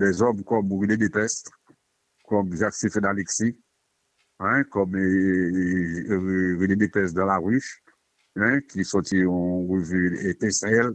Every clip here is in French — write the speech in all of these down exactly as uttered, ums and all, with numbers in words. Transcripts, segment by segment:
des hommes comme René Dépestre, comme Jacques-Séphane Alexis, hein, comme euh, euh, René Dépestre dans la ruche, hein, qui sorti en revue Étincelle,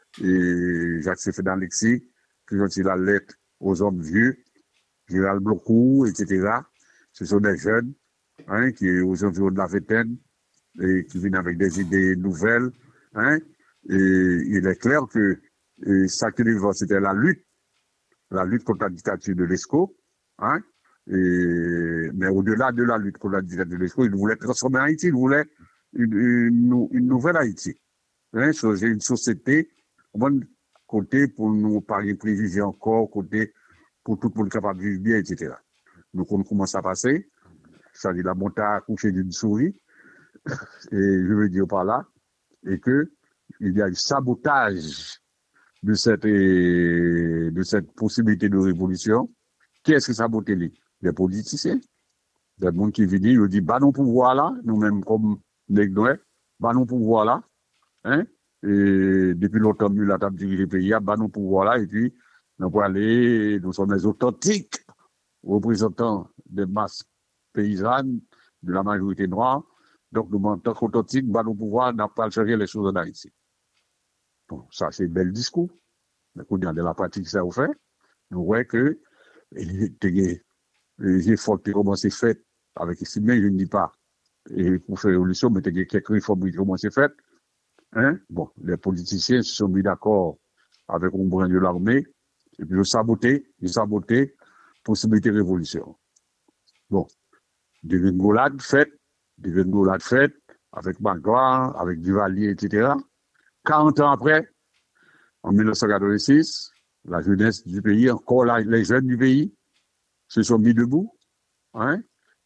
et Jacques-Séphane Alexis, qui sorti la lettre aux hommes vieux, Gérald Blocou, et cetera. Ce sont des jeunes, hein, qui aux environs de la vingtaine, et qui viennent avec des idées nouvelles, hein. Et il est clair que et ça qui devait, c'était la lutte, la lutte contre la dictature de l'Esco, hein. Et, mais au-delà de la lutte contre la dictature de l'Esco, il voulait transformer Haïti, il voulait une, une, une nouvelle Haïti, hein, changer une société, bon côté pour nous parler préjugés encore, côté pour tout le monde capable de vivre bien, et cetera. Donc on commence à passer, ça dit la montée à coucher d'une souris, et je veux dire par là, et que il y a eu sabotage de cette, de cette possibilité de révolution. Qui est-ce que sabote les? Les politiciens. Des gens qui viennent, ils disent, bah non pouvoir là, nous-mêmes comme les Gnois, bah non pouvoir là, hein, et depuis longtemps, nous, la table du pays, bah non pouvoir là, et puis, nous pouvons aller, nous sommes les authentiques représentants des masses paysannes, de la majorité noire, donc nous, en tant qu'authentiques, bah non pouvoir, n'a pas changer les choses en Haïti. Bon, ça, c'est un bel discours. Mais quand on a de la pratique, ça au fait, nous voyons que les efforts qui ont commencé fait avec ici, mais je ne dis pas, et pour faire révolution, mais il y a quelques réformes qui ont commencé faites. Hein? Bon, les politiciens se sont mis d'accord avec un brin de l'armée, et puis ils ont saboté, ils ont saboté possibilité de révolution. Bon, des vingolades faites, des vingolades faites, avec Magloire, avec Duvalier, et cetera. quarante ans après, en mille neuf cent quatre-vingt-six, la jeunesse du pays, encore la, les jeunes du pays, se sont mis debout, hein,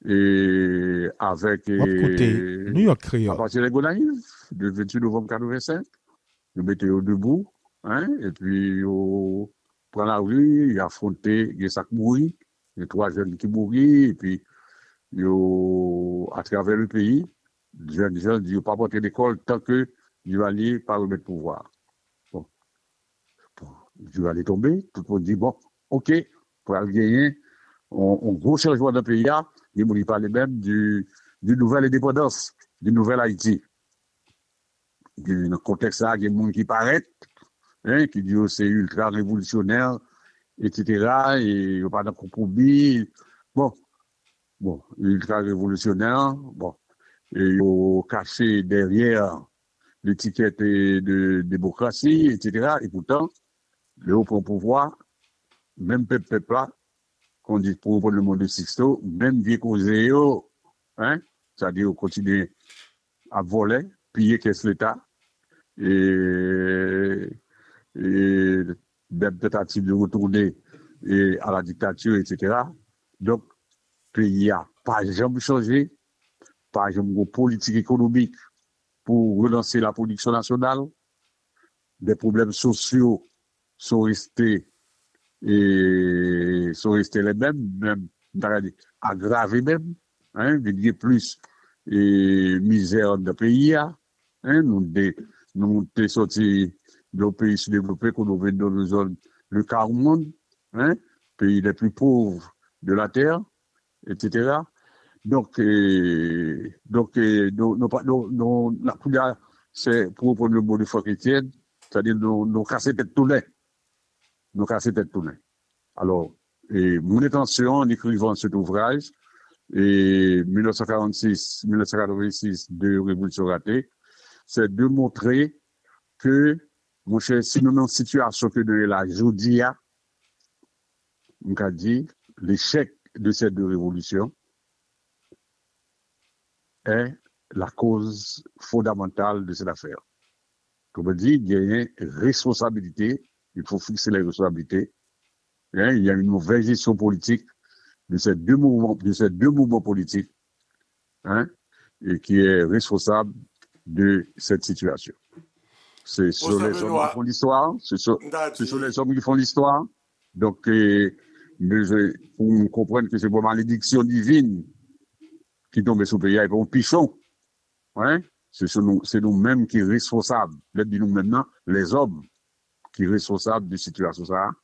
et avec, et, New York à partir des Gonaïves, le vingt-huit novembre quatre-vingt-cinq, ils mettaient debout, hein, et puis, ils prennent la rue, ils affrontaient, il y a ça qui mourit, il y a trois jeunes qui mourent, et puis, ils, à travers le pays, les jeunes gens disent, pas porter l'école tant que Duvalier pas remettre pouvoir. Bon. Bon. Duvalier tomber, tout le monde dit, bon, ok, pour aller gagner, on, on gros changement dans le pays, il ne parle même du, du nouvelle indépendance, du nouvel Haïti. Dans le contexte là, il y a des gens qui paraissent, hein, qui disent que c'est ultra révolutionnaire, et cetera. Et il n'y a pas de compromis. Bon, bon, ultra révolutionnaire, bon. Et ils ont caché derrière l'étiquette de démocratie, et cetera. Et pourtant, le haut pouvoir, même peuple, peuple là, qu'on dit pour le monde de Sixto, même vieux causé, hein, c'est-à-dire continuer à voler, piller qu'est-ce l'État, et, et même tentative de retourner et à la dictature, et cetera. Donc, le pays n'a pas jamais changé, pas jamais de politique économique pour relancer la production nationale. Des problèmes sociaux sont restés et sont restés les mêmes, même aggravés même, hein, il y a plus et misère dans le pays, hein, nous des nous sommes sortis de pays sous-développés qu'on nous dans une zone le quart monde, hein, pays les plus pauvres de la terre, et cetera. Donc, euh, donc, euh, nous, nous, nous, nous, la première, c'est pour reprendre le mot de foi chrétienne, c'est-à-dire nous, nous casser tête tout lait. Nous casser tête tout lait. Alors, et mon intention en écrivant cet ouvrage, et mille neuf cent quarante-six, mille neuf cent quatre-vingt-six de Révolution ratée, c'est de montrer que, mon cher, si nous sommes dans une situation que de la Joudia, on a dit, l'échec de ces deux révolutions est la cause fondamentale de cette affaire. Comme on dit, il y a une responsabilité, il faut fixer les responsabilités. Hein, il y a une mauvaise gestion politique de ces deux mouvements, de ces deux mouvements politiques, hein, et qui est responsable de cette situation. C'est sur les hommes qui font l'histoire, c'est sur, c'est sur les hommes qui font l'histoire. Donc, euh, pour comprendre que c'est pour malédiction divine qui tombe sur le pays, et pour un pichon, hein, c'est nous, c'est nous-mêmes qui sommes responsables. Let's dire nous maintenant, les hommes qui sont responsables de cette situation.